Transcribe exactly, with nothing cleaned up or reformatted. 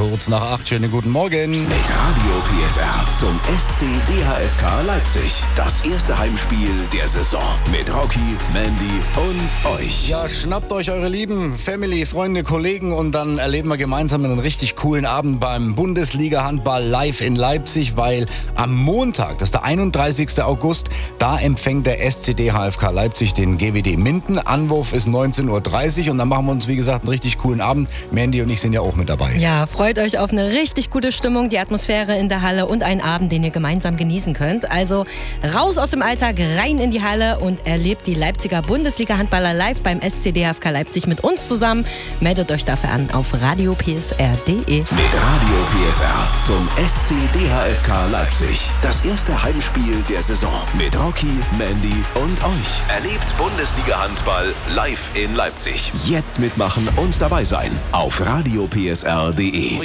Kurz nach acht, schönen guten Morgen. Mit Radio P S R zum S C D H F K Leipzig. Das erste Heimspiel der Saison. Mit Rocky, Mandy und euch. Ja, schnappt euch eure Lieben, Family, Freunde, Kollegen und dann erleben wir gemeinsam einen richtig coolen Abend beim Bundesliga-Handball live in Leipzig, weil am Montag, das ist der einunddreißigsten August, da empfängt der S C D H F K Leipzig den G W D Minden. Anwurf ist neunzehn Uhr dreißig und dann machen wir uns, wie gesagt, einen richtig coolen Abend. Mandy und ich sind ja auch mit dabei. Ja, freut euch auf eine richtig gute Stimmung, die Atmosphäre in der Halle und einen Abend, den ihr gemeinsam genießen könnt. Also raus aus dem Alltag, rein in die Halle und erlebt die Leipziger Bundesliga-Handballer live beim S C D H F K Leipzig mit uns zusammen. Meldet euch dafür an auf radio p s r punkt d e. Mit Radio P S R zum S C D H F K Leipzig. Das erste Heimspiel der Saison. Mit Rocky, Mandy und euch. Erlebt Bundesliga-Handball live in Leipzig. Jetzt mitmachen und dabei sein auf radio p s r punkt d e.